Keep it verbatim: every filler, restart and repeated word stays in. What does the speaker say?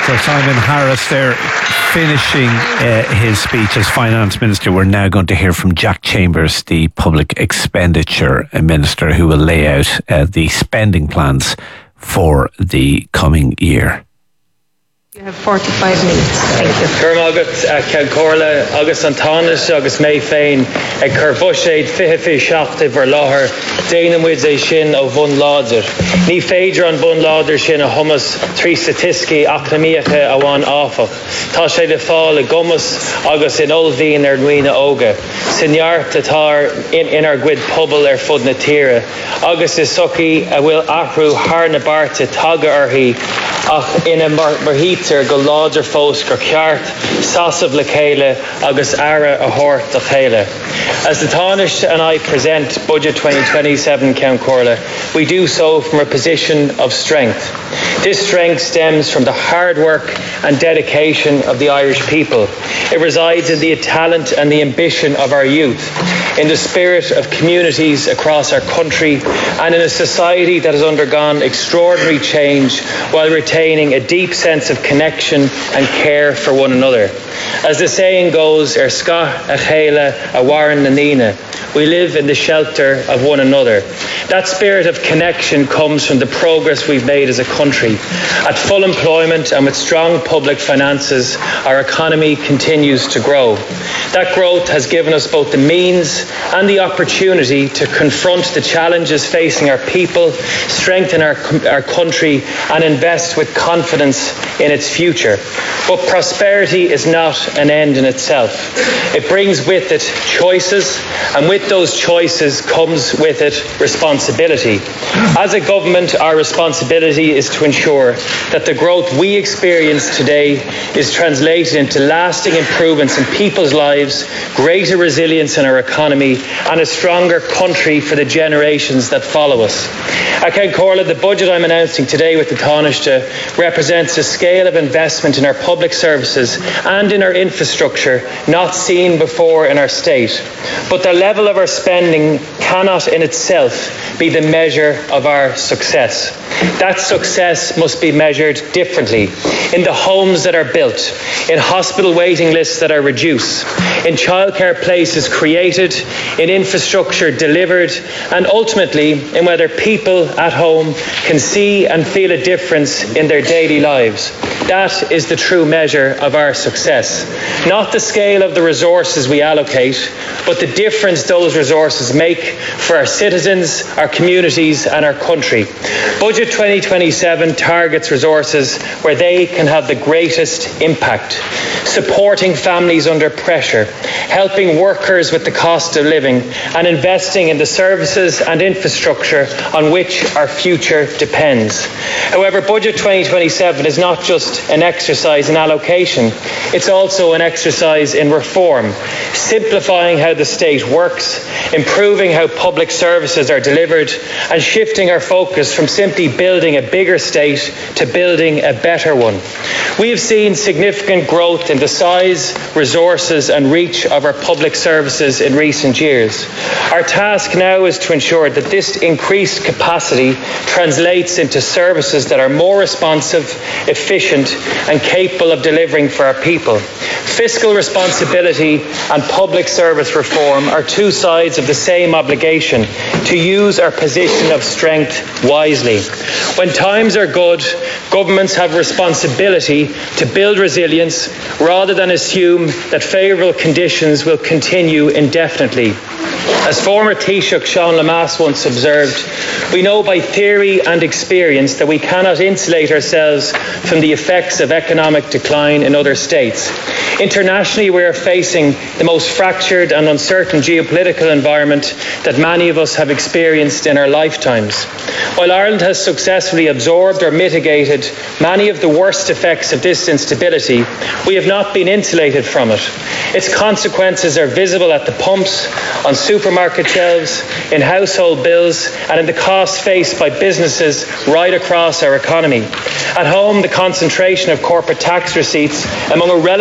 So Simon Harris there finishing uh, his speech as Finance Minister. We're now going to hear from Jack Chambers, the Public Expenditure Minister, who will lay out uh, the spending plans for the coming year. You have forty-five minutes. Thank you. Gurmagat Ken Corla, August Antanis, August May Fain, a Curbushade, Fihifi Shafte Verloher, Danamwids a Shin of Von Lauder. Ni Phaedron Von Lauder Shin a Hummus, Three Statiski, Aclamiaca, Awan Alpha. Tashe de Fall, a Gummus, August in Olveen, Erdwina Oga. Sinyar Tatar in in our Gwid Pubble, er Fudna Tira. August is Suki, a Will Ahru, Harna Barta, Taga Arhi, Ach in a Marhiter, go Lauder Fos, Kirkyart, Sasav Lekele, August Ara, a Hort, the Chele. As the Tánaiste and I present Budget twenty twenty-seven Count Corla, we do so from a position of strength. This strength stems from the hard work and dedication of the Irish people. It resides in the talent and the ambition of our youth, in the spirit of communities across our country, and in a society that has undergone extraordinary change while retaining a deep sense of connection and care for one another. As the saying goes, Er ska a chela a warren na nina. We live in the shelter of one another. That spirit of connection comes from the progress we've made as a country. At full employment and with strong public finances, our economy continues to grow. That growth has given us both the means and the opportunity to confront the challenges facing our people, strengthen our, our country, and invest with confidence in its future. But prosperity is not an end in itself. It brings with it choices, and with those choices comes with it responsibility. As a government, our responsibility is to ensure that the growth we experience today is translated into lasting improvements in people's lives, greater resilience in our economy, and a stronger country for the generations that follow us. At Count Corla, the budget I'm announcing today with the Tánaiste represents a scale of investment in our public services and in our infrastructure not seen before in our state. But the level of our spending cannot in itself be the measure of our success. That success must be measured differently in the homes that are built, in hospital waiting lists that are reduced, in childcare places created, in infrastructure delivered, and ultimately in whether people at home can see and feel a difference in their daily lives. That is the true measure of our success. Not the scale of the resources we allocate, but the difference those resources make for our citizens, our communities, and our country. Budget twenty twenty-seven targets resources where they can have the greatest impact, supporting families under pressure, helping workers with the cost of living, and investing in the services and infrastructure on which our future depends. However, Budget twenty twenty-seven is not just an exercise in allocation, it's also an exercise in reform, simplifying how the state works, improving how public services are delivered, and shifting our focus from simply building a bigger state to building a better one. We have seen significant growth in the size, resources, and reach of our public services in recent years. Our task now is to ensure that this increased capacity translates into services that are more responsive, efficient, and capable of delivering for our people. Fiscal responsibility and public service reform are two sides of the same obligation to use our position of strength wisely. When times are good, governments have responsibility to build resilience rather than assume that favourable conditions will continue indefinitely. As former Taoiseach Sean Lemass once observed, we know by theory and experience that we cannot insulate ourselves from the effects of economic decline in other states. Internationally, we are facing the most fractured and uncertain geopolitical environment that many of us have experienced in our lifetimes. While Ireland has successfully absorbed or mitigated many of the worst effects of this instability, we have not been insulated from it. Its consequences are visible at the pumps, on supermarket shelves, in household bills, and in the costs faced by businesses right across our economy. At home, the concentration of corporate tax receipts among a relative